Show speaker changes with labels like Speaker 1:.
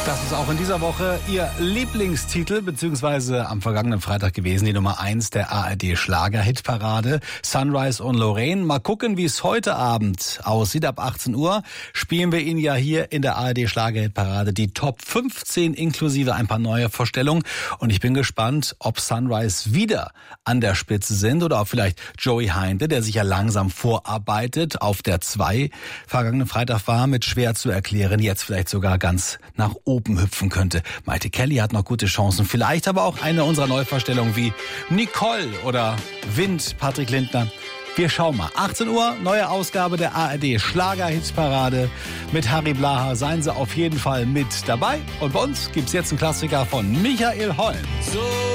Speaker 1: Das ist auch in dieser Woche Ihr Lieblingstitel, beziehungsweise am vergangenen Freitag gewesen, die Nummer 1 der ARD-Schlager-Hitparade, Sunrise und Lorraine. Mal gucken, wie es heute Abend aussieht. Ab 18 Uhr spielen wir Ihnen ja hier in der ARD-Schlager-Hitparade die Top 15 inklusive ein paar neue Vorstellungen. Und ich bin gespannt, ob Sunrise wieder an der Spitze sind oder ob vielleicht Joey Heinte, der sich ja langsam vorarbeitet, auf der 2 vergangenen Freitag war, mit schwer zu erklären, jetzt vielleicht sogar ganz nach oben hüpfen könnte. Maite Kelly hat noch gute Chancen. Vielleicht aber auch eine unserer Neuvorstellungen wie Nicole oder Wind, Patrick Lindner. Wir schauen mal. 18 Uhr, neue Ausgabe der ARD Schlager-Hitparade mit Harry Blaha. Seien Sie auf jeden Fall mit dabei. Und bei uns gibt's jetzt einen Klassiker von Michael Holm. So